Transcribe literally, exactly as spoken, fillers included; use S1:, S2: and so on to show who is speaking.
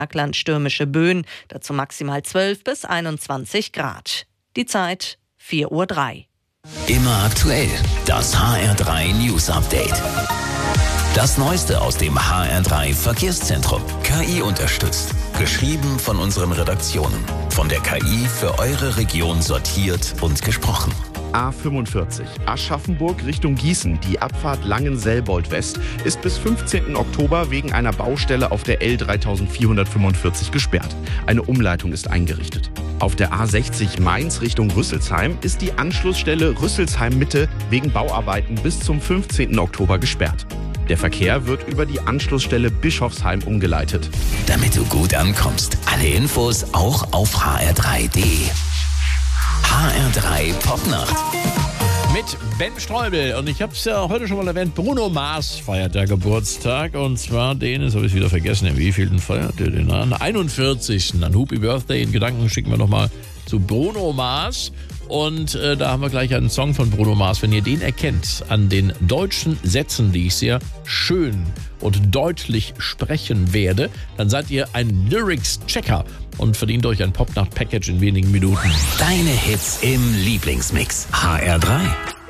S1: Bergland stürmische Böen, dazu maximal zwölf bis einundzwanzig Grad. Die Zeit vier Uhr drei.
S2: Immer aktuell, das H R drei News Update. Das Neueste aus dem H R drei Verkehrszentrum. K I unterstützt. Geschrieben von unseren Redaktionen. Von der K I für eure Region sortiert und gesprochen.
S3: A fünfundvierzig, Aschaffenburg Richtung Gießen. Die Abfahrt Langen-Selbold-West ist bis fünfzehnten Oktober wegen einer Baustelle auf der L dreitausendvierhundertfünfundvierzig gesperrt. Eine Umleitung ist eingerichtet. Auf der A sechzig Mainz Richtung Rüsselsheim ist die Anschlussstelle Rüsselsheim-Mitte wegen Bauarbeiten bis zum fünfzehnten Oktober gesperrt. Der Verkehr wird über die Anschlussstelle Bischofsheim umgeleitet.
S2: Damit du gut ankommst, alle Infos auch auf h r drei punkt d e. H R drei Popnacht.
S4: Mit Ben Streubel. Und ich habe es ja heute schon mal erwähnt, Bruno Mars feiert der Geburtstag. Und zwar den, jetzt habe ich wieder vergessen, in wievielten feiert der den an? einundvierzigsten Dann Happy Birthday. In Gedanken schicken wir nochmal zu Bruno Mars. Und äh, da haben wir gleich einen Song von Bruno Mars. Wenn ihr den erkennt an den deutschen Sätzen, die ich sehr schön und deutlich sprechen werde, dann seid ihr ein Lyrics-Checker und verdient euch ein Popnacht-Package in wenigen Minuten.
S2: Deine Hits im Lieblingsmix. H R drei.